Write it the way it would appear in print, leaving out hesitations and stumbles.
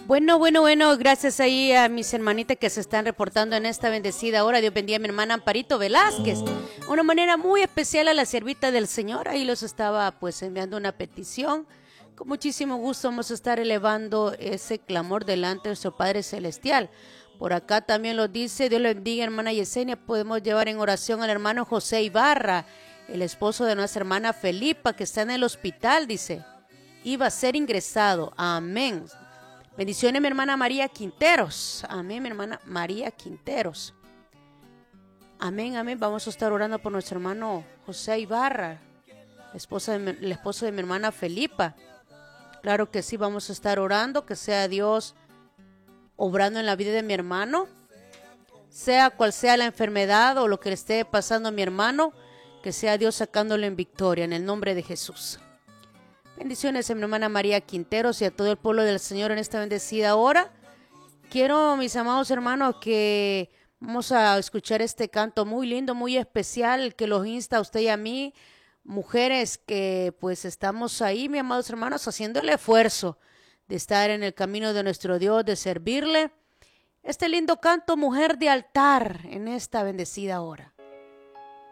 Bueno, gracias ahí a mis hermanitas que se están reportando en esta bendecida hora. Dios bendiga a mi hermana Amparito Velázquez. Una manera muy especial a la siervita del Señor. Ahí los estaba pues enviando una petición. Con muchísimo gusto vamos a estar elevando ese clamor delante de nuestro Padre Celestial. Por acá también lo dice, Dios le bendiga, hermana Yesenia. Podemos llevar en oración al hermano José Ibarra, el esposo de nuestra hermana Felipa, que está en el hospital, dice. Iba a ser ingresado. Amén. Bendiciones, mi hermana María Quinteros. Amén, mi hermana María Quinteros. Amén. Vamos a estar orando por nuestro hermano José Ibarra, el esposo de mi hermana Felipa. Claro que sí, vamos a estar orando, que sea Dios obrando en la vida de mi hermano, sea cual sea la enfermedad o lo que le esté pasando a mi hermano, que sea Dios sacándolo en victoria, en el nombre de Jesús. Bendiciones a mi hermana María Quinteros y a todo el pueblo del Señor en esta bendecida hora. Quiero, mis amados hermanos, que vamos a escuchar este canto muy lindo, muy especial, que los insta a usted y a mí, mujeres que pues estamos ahí, mis amados hermanos, haciendo el esfuerzo de estar en el camino de nuestro Dios, de servirle. Este lindo canto, Mujer de Altar, en esta bendecida hora.